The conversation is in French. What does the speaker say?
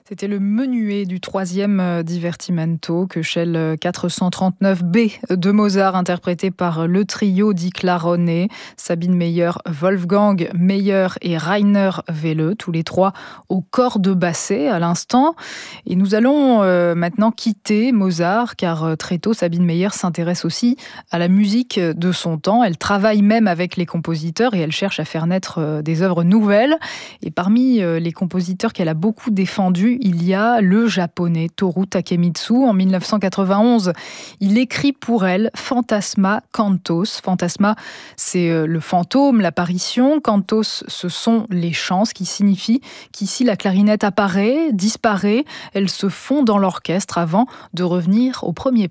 C'était le menuet du troisième divertimento que Shell 439B de Mozart, interprété par le trio di Clarone, Sabine Meyer, Wolfgang Meyer et Rainer Welle, tous les trois au corps de basset à l'instant. Et nous allons maintenant quitter Mozart, car très tôt, Sabine Meyer s'intéresse aussi à la musique de son temps. Elle travaille même avec les compositeurs et elle cherche à faire naître des œuvres nouvelles. Et parmi les compositeurs qu'elle a beaucoup défendus, il y a le japonais Toru Takemitsu. En 1991, il écrit pour elle Fantasma Cantos. Fantasma, c'est le fantôme, l'apparition. Cantos, ce sont les chants, ce qui signifie qu'ici la clarinette apparaît, disparaît. Elles se fond dans l'orchestre avant de revenir au premier